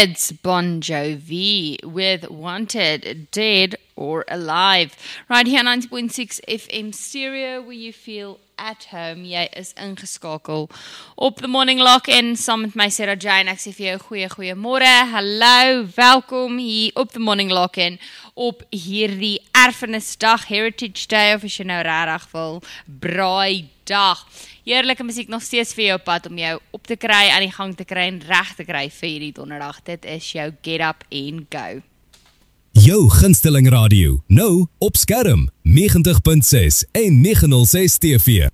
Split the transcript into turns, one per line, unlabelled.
It's Bon Jovi with Wanted, Dead or Alive. Right here on 90.6 FM stereo where you feel at home. Jy is ingeskakel op The Morning Lock-in saam met my Sarah Jane. Ek sê vir jou goeiemôre, hallo, welkom hier op The Morning Lock-in op hierdie erfenisdag, Heritage Day, of as jy nou regtig wil, braaidag. Heerlike musiek nog steeds vir jou pad om jou op te kry, aan die gang te kry en reg te kry vir hierdie donderdag. Dit is jou Get Up and Go.
Jou gunsteling radio, nou op skerm 90.6 en 906 TV.